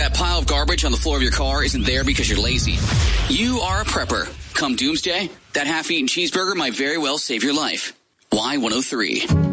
that pile of garbage on the floor of your car isn't there because you're lazy. You are a prepper. Come doomsday, that half-eaten cheeseburger might very well save your life. Y103.